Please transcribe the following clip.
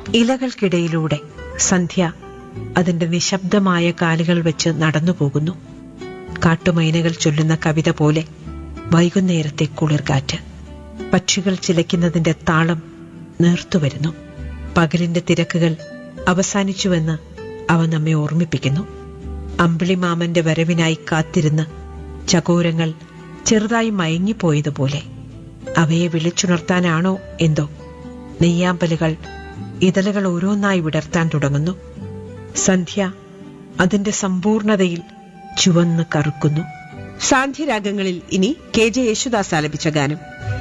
ഇലകൾക്കിടയിലൂടെ സന്ധ്യ അതിന്റെ നിശബ്ദമായ കാലുകൾ വെച്ച് നടന്നുപോകുന്നു. കാട്ടുമൈനകൾ ചൊല്ലുന്ന കവിത പോലെ വൈകുന്നേരത്തെ കുളിർകാറ്റ്. പക്ഷികൾ ചിലയ്ക്കുന്നതിന്റെ താളം നേർത്തുവരുന്നു. പകലിന്റെ തിരക്കുകൾ അവസാനിച്ചുവെന്ന് അവ നമ്മെ ഓർമ്മിപ്പിക്കുന്നു. അമ്പിളിമാമന്റെ വരവിനായി കാത്തിരുന്ന് ചകോരങ്ങൾ ചെറുതായി മയങ്ങിപ്പോയതുപോലെ അവയെ വിളിച്ചുണർത്താനാണോ എന്തോ നെയ്യാമ്പലുകൾ ഇതളുകൾ ഓരോന്നായി വിടർത്താൻ തുടങ്ങുന്നു. സന്ധ്യ അതിന്റെ സമ്പൂർണതയിൽ ചുവന്ന് കറുക്കുന്നു. സാന്ധ്യരാഗങ്ങളിൽ ഇനി കെ ജെ യേശുദാസ് ആലപിച്ച ഗാനം.